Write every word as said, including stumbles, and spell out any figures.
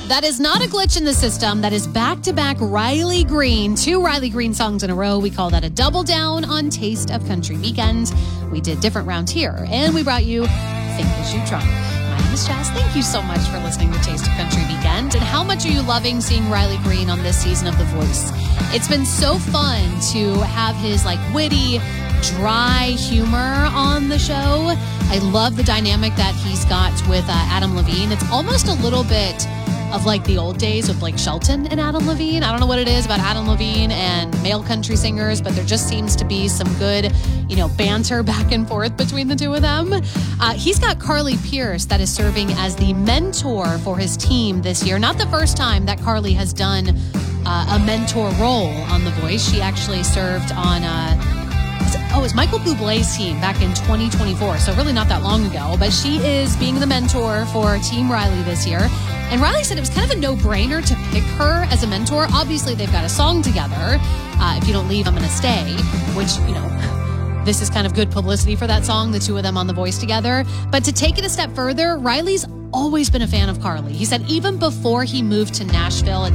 That is not a glitch in the system. That is back-to-back Riley Green. Two Riley Green songs in a row. We call that a double down on Taste of Country Weekend. We did different rounds here, and we brought you Think As You Drunk. My name is Jess. Thank you so much for listening to Taste of Country Weekend. And how much are you loving seeing Riley Green on this season of The Voice? It's been so fun to have his like witty, dry humor on the show. I love the dynamic that he's got with uh, Adam Levine. It's almost a little bit of like the old days with Blake Shelton and Adam Levine. I don't know what it is about Adam Levine and male country singers, but there just seems to be some good, you know, banter back and forth between the two of them. Uh, he's got Carly Pierce that is serving as the mentor for his team this year. Not the first time that Carly has done uh, a mentor role on The Voice. She actually served on uh, Oh, it was Michael Bublé's team back in twenty twenty-four, so really not that long ago. But she is being the mentor for Team Riley this year. And Riley said it was kind of a no-brainer to pick her as a mentor. Obviously, they've got a song together. Uh, if you don't leave, I'm going to stay, which, you know, this is kind of good publicity for that song, the two of them on The Voice together. But to take it a step further, Riley's always been a fan of Carly. He said even before he moved to Nashville,